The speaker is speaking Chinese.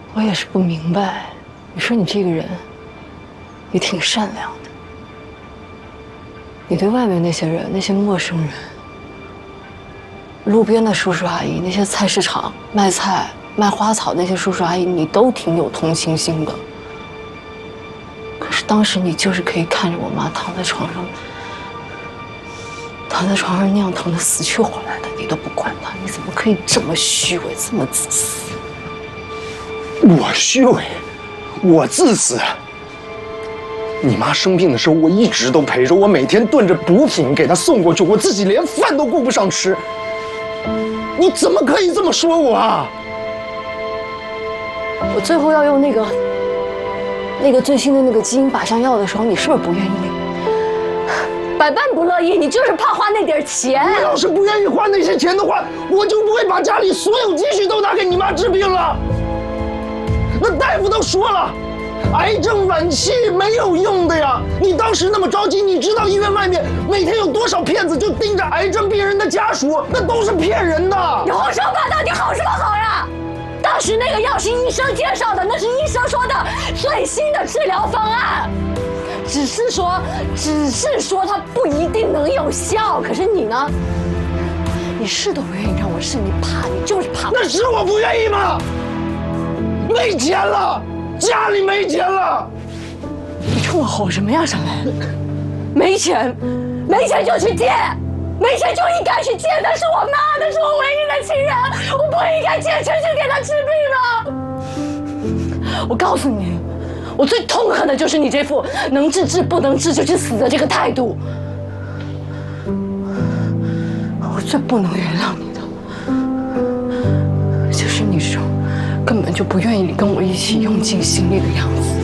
我也是不明白，你说你这个人也挺善良的，你对外面那些人、那些陌生人、路边的叔叔阿姨、那些菜市场卖菜、卖花草那些叔叔阿姨，你都挺有同情心的。可是当时你就是可以看着我妈躺在床上那样疼得死去活来的，你都不管她，你怎么可以这么虚伪，这么自私？ 我虚伪，我自私。你妈生病的时候，我一直都陪着，我每天炖着补品给她送过去，我自己连饭都顾不上吃。你怎么可以这么说我啊？ 我最后要用那个最新的那个基因靶向药的时候，你是不是不愿意？百般不乐意，你就是怕花那点钱。 我要是不愿意花那些钱的话，我就不会把家里所有积蓄都拿给你妈治病了。那大夫都说了，癌症晚期没有用的呀。你当时那么着急，你知道医院外面每天有多少骗子就盯着癌症病人的家属，那都是骗人的。 你胡说八道，你好什么好呀？当时那个药是医生介绍的，那是医生说的最新的治疗方案。只是说它不一定能有效，可是你呢？你试都不愿意让我试，你怕，你就是怕。 那是我不愿意吗？没钱了，家里没钱了。 你冲我吼什么呀，沈雷？没钱就去借，没钱就应该去借，那是我妈，那是我唯一的亲人，我不应该借钱去给她治病的。我告诉你。我最痛恨的就是你这副能治治不能治就去死的这个态度。我最不能原谅你的，就是你这种根本就不愿意跟我一起用尽心力的样子。